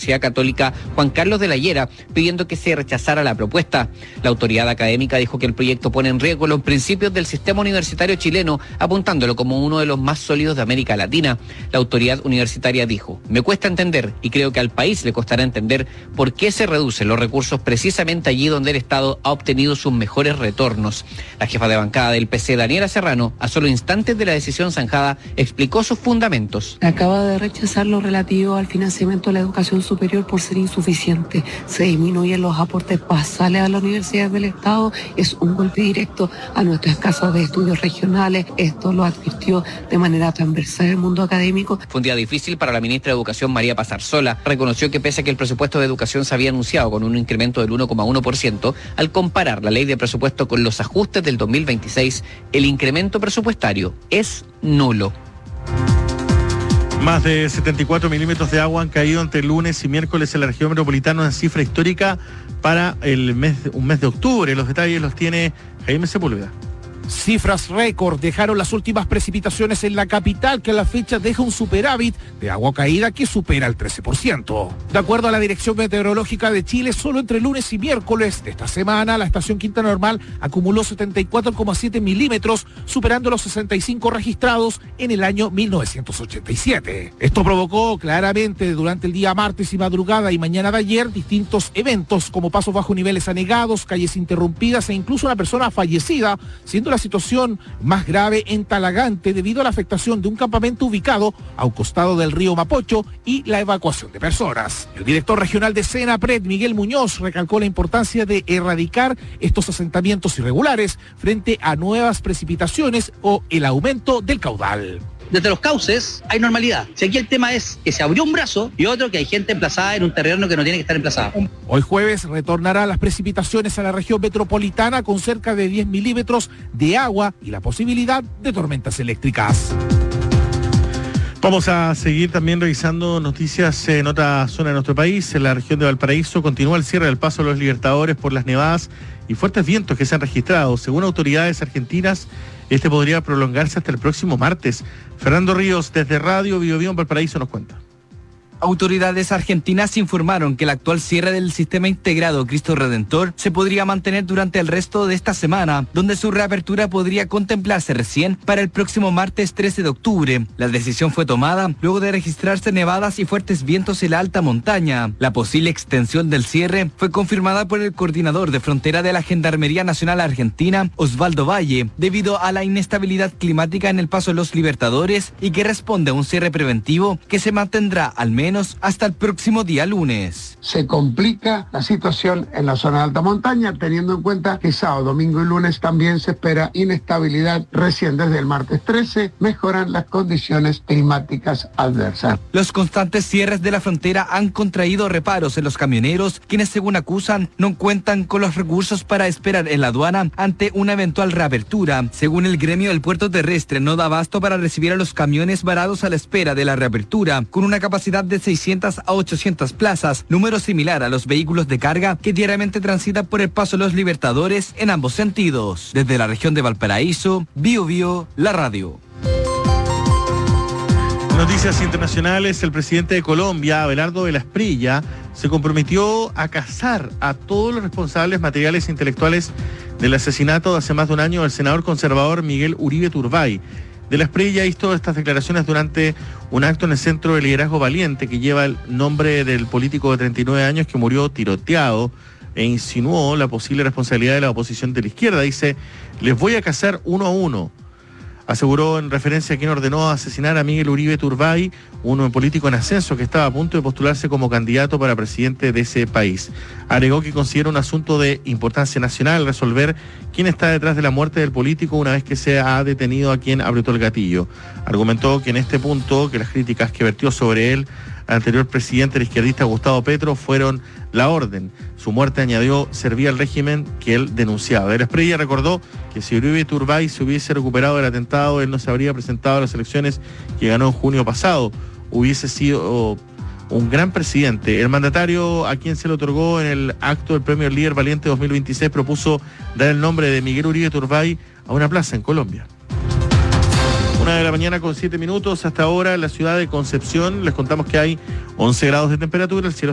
Universidad Católica Juan Carlos de la Llera, pidiendo que se rechazara la propuesta. La autoridad académica dijo que el proyecto pone en riesgo los principios del sistema universitario chileno, apuntándolo como uno de los más sólidos de América Latina. La autoridad universitaria dijo: me cuesta entender, y creo que al país le costará entender, por qué se reducen los recursos precisamente allí donde el Estado ha obtenido sus mejores retornos. La jefa de bancada del PC, Daniela Serrano, a solo instantes de la decisión zanjada, explicó sus fundamentos. Acaba de rechazar lo relativo al financiamiento de la educación superior por ser insuficiente. Se disminuyen los aportes basales a las universidades del Estado. Es un golpe directo a nuestras casas de estudios regionales. Esto lo advirtió de manera transversal el mundo académico. Fue un día difícil para la ministra de Educación, María Pazarsola. Reconoció que pese a que el presupuesto de educación se había anunciado con un incremento del 1,1%, al comparar la ley de presupuesto con los ajustes del 2026, el incremento presupuestario es nulo. Más de 74 milímetros de agua han caído entre lunes y miércoles en la región metropolitana, una cifra histórica para un mes de octubre. Los detalles los tiene Jaime Sepúlveda. Cifras récord dejaron las últimas precipitaciones en la capital, que a la fecha deja un superávit de agua caída que supera el 13%. De acuerdo a la Dirección Meteorológica de Chile, solo entre lunes y miércoles de esta semana, la estación Quinta Normal acumuló 74,7 milímetros, superando los 65 registrados en el año 1987. Esto provocó claramente durante el día martes y madrugada y mañana de ayer distintos eventos como pasos bajo niveles anegados, calles interrumpidas e incluso una persona fallecida, siendo la situación más grave en Talagante debido a la afectación de un campamento ubicado a un costado del río Mapocho y la evacuación de personas. El director regional de Senapred, Miguel Muñoz, recalcó la importancia de erradicar estos asentamientos irregulares frente a nuevas precipitaciones o el aumento del caudal. Desde los cauces hay normalidad. Si aquí el tema es que se abrió un brazo y otro que hay gente emplazada en un terreno que no tiene que estar emplazada. Hoy jueves retornarán las precipitaciones a la región metropolitana con cerca de 10 milímetros de agua y la posibilidad de tormentas eléctricas. Vamos a seguir también revisando noticias en otra zona de nuestro país. En la región de Valparaíso continúa el cierre del paso de los Libertadores por las nevadas y fuertes vientos que se han registrado. Según autoridades argentinas, este podría prolongarse hasta el próximo martes. Fernando Ríos, desde Radio Bio Bio en Valparaíso, nos cuenta. Autoridades argentinas informaron que el actual cierre del sistema integrado Cristo Redentor se podría mantener durante el resto de esta semana, donde su reapertura podría contemplarse recién para el próximo martes 13 de octubre. La decisión fue tomada luego de registrarse nevadas y fuertes vientos en la alta montaña. La posible extensión del cierre fue confirmada por el coordinador de frontera de la Gendarmería Nacional Argentina, Osvaldo Valle, debido a la inestabilidad climática en el paso de los Libertadores y que responde a un cierre preventivo que se mantendrá al menos hasta el próximo día lunes. Se complica la situación en la zona de alta montaña, teniendo en cuenta que sábado, domingo y lunes también se espera inestabilidad. Recién desde el martes 13 mejoran las condiciones climáticas adversas. Los constantes cierres de la frontera han contraído reparos en los camioneros, quienes según acusan no cuentan con los recursos para esperar en la aduana ante una eventual reapertura. Según el gremio, el puerto terrestre no da abasto para recibir a los camiones varados a la espera de la reapertura, con una capacidad de 600 a 800 plazas, número similar a los vehículos de carga que diariamente transitan por el paso de los Libertadores en ambos sentidos. Desde la región de Valparaíso, Bio Bio, la radio. Noticias internacionales. El presidente de Colombia, Abelardo de la Espriella, se comprometió a cazar a todos los responsables materiales e intelectuales del asesinato de hace más de un año del senador conservador Miguel Uribe Turbay. De la Espriella hizo estas declaraciones durante un acto en el Centro de Liderazgo Valiente, que lleva el nombre del político de 39 años que murió tiroteado, e insinuó la posible responsabilidad de la oposición de la izquierda. Dice: les voy a cazar uno a uno. Aseguró en referencia a quien ordenó asesinar a Miguel Uribe Turbay, un político en ascenso que estaba a punto de postularse como candidato para presidente de ese país. Agregó que considera un asunto de importancia nacional resolver quién está detrás de la muerte del político una vez que se ha detenido a quien apretó el gatillo. Argumentó que en este punto, que las críticas que vertió sobre él al anterior presidente, el izquierdista Gustavo Petro, fueron la orden. Su muerte, añadió, servía al régimen que él denunciaba. De la Espriella recordó que si Uribe Turbay se hubiese recuperado del atentado, él no se habría presentado a las elecciones que ganó en junio pasado. Hubiese sido un gran presidente. El mandatario, a quien se le otorgó en el acto del Premio Líder Valiente 2026, propuso dar el nombre de Miguel Uribe Turbay a una plaza en Colombia. 1:07 a.m. Hasta ahora en la ciudad de Concepción les contamos que hay 11 grados de temperatura, el cielo